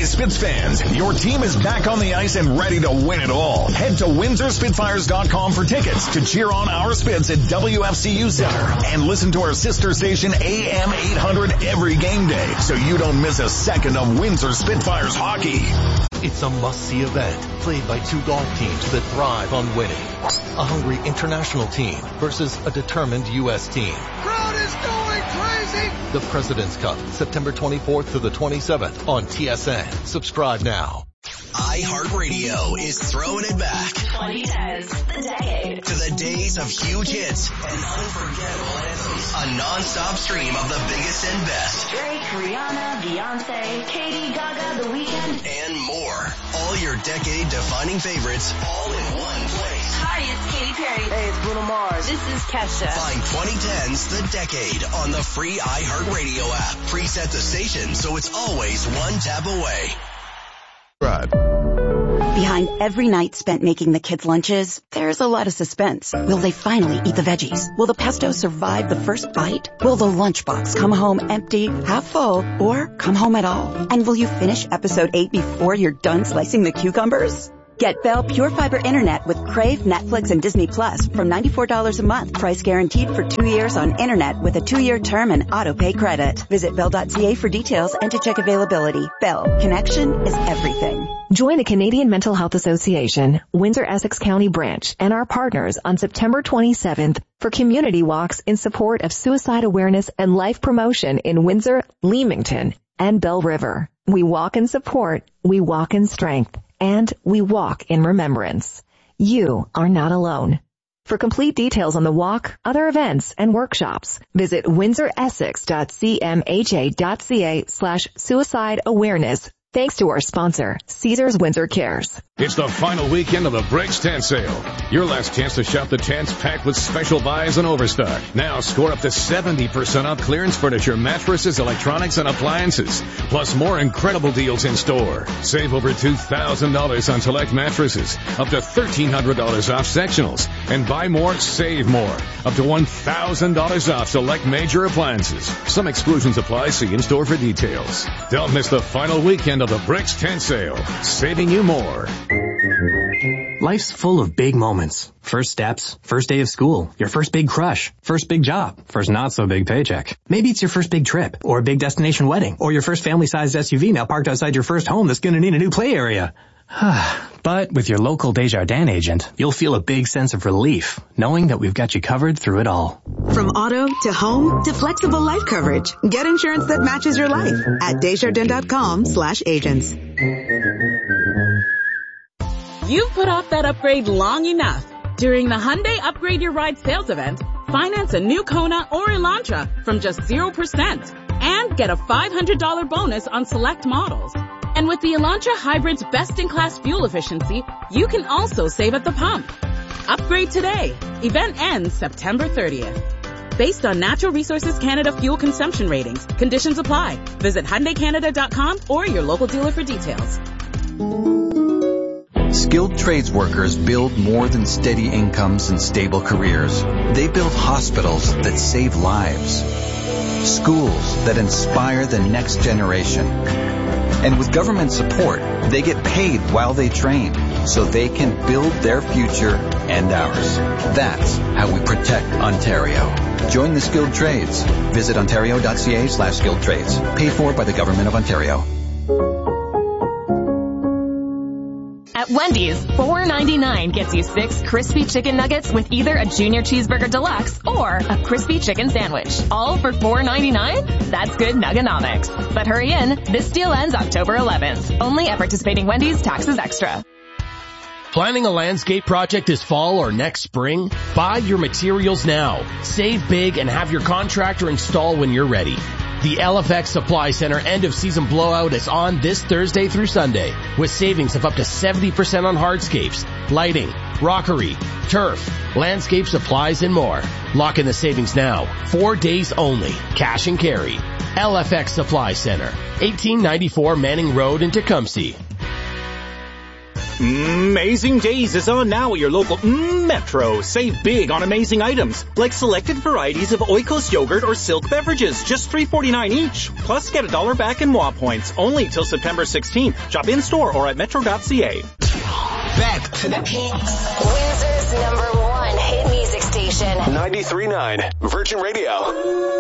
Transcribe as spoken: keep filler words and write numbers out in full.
Hey, Spits fans, your team is back on the ice and ready to win it all. Head to Windsor Spitfires dot com for tickets to cheer on our Spits at W F C U Center and listen to our sister station A M eight hundred every game day so you don't miss a second of Windsor Spitfires hockey. It's a must-see event played by two golf teams that thrive on winning. A hungry international team versus a determined U S team. Crowd is going crazy! The President's Cup, September twenty-fourth to the twenty-seventh on T S N. Subscribe now. iHeartRadio is throwing it back. twenty tens, the decade. To the days of huge hits and unforgettable anthems. A non-stop stream of the biggest and best. Drake, Rihanna, Beyonce, Katy, Gaga, The Weeknd. And more. All your decade-defining favorites all in one place. Hi, it's Katy Perry. Hey, it's Bruno Mars. This is Kesha. Find twenty tens The Decade on the free iHeartRadio app. Preset the station so it's always one tap away. Behind every night spent making the kids' lunches, there's a lot of suspense. Will they finally eat the veggies? Will the pesto survive the first bite? Will the lunchbox come home empty, half full, or come home at all? And will you finish episode eight before you're done slicing the cucumbers? Get Bell Pure Fiber Internet with Crave, Netflix, and Disney Plus from ninety-four dollars a month. Price guaranteed for two years on Internet with a two-year term and auto-pay credit. Visit bell dot c a for details and to check availability. Bell. Connection is everything. Join the Canadian Mental Health Association, Windsor-Essex County Branch, and our partners on September twenty-seventh for community walks in support of suicide awareness and life promotion in Windsor, Leamington, and Bell River. We walk in support, we walk in strength, and we walk in remembrance. You are not alone. For complete details on the walk, other events, and workshops, visit windsor essex dot c m h a dot c a slash suicide awareness. Thanks to our sponsor, Caesars Windsor Cares. It's the final weekend of the Bricks Tent Sale. Your last chance to shop the tents packed with special buys and overstock. Now score up to seventy percent off clearance furniture, mattresses, electronics, and appliances. Plus more incredible deals in store. Save over two thousand dollars on select mattresses. Up to thirteen hundred dollars off sectionals. And buy more, save more. Up to one thousand dollars off select major appliances. Some exclusions apply. See in store for details. Don't miss the final weekend of the Bricks Tent Sale. Saving you more. Life's full of big moments. First steps, first day of school, your first big crush, first big job, first not so big paycheck. Maybe it's your first big trip, or a big destination wedding, or your first family-sized S U V now parked outside your first home that's going to need a new play area. But with your local Desjardins agent, you'll feel a big sense of relief, knowing that we've got you covered through it all. From auto to home to flexible life coverage, get insurance that matches your life at Desjardins dot com slash agents. You've put off that upgrade long enough. During the Hyundai Upgrade Your Ride sales event, finance a new Kona or Elantra from just zero percent and get a five hundred dollars bonus on select models. And with the Elantra Hybrid's best-in-class fuel efficiency, you can also save at the pump. Upgrade today. Event ends September thirtieth. Based on Natural Resources Canada fuel consumption ratings, conditions apply. Visit Hyundai Canada dot com or your local dealer for details. Skilled trades workers build more than steady incomes and stable careers. They build hospitals that save lives, schools that inspire the next generation. And with government support, they get paid while they train so they can build their future and ours. That's how we protect Ontario. Join the skilled trades. Visit ontario dot c a slash skilled trades. Paid for by the Government of Ontario. At Wendy's, four ninety-nine gets you six crispy chicken nuggets with either a junior cheeseburger deluxe or a crispy chicken sandwich. All for four ninety-nine? That's good nuggonomics. But hurry in, this deal ends October eleventh. Only at participating Wendy's, taxes extra. Planning a landscape project this fall or next spring? Buy your materials now. Save big and have your contractor install when you're ready. The L F X Supply Center end-of-season blowout is on this Thursday through Sunday with savings of up to seventy percent on hardscapes, lighting, rockery, turf, landscape supplies, and more. Lock in the savings now. Four days only. Cash and carry. L F X Supply Center, eighteen ninety-four Manning Road in Tecumseh. Amazing Days is on now at your local Metro. Save big on amazing items, like selected varieties of Oikos yogurt or Silk beverages, just three forty-nine each. Plus, get a dollar back in M W A points, only till September sixteenth. Shop in-store or at metro dot c a. Back to the Kings. Windsor's number one hit music station. ninety-three point nine Virgin Radio.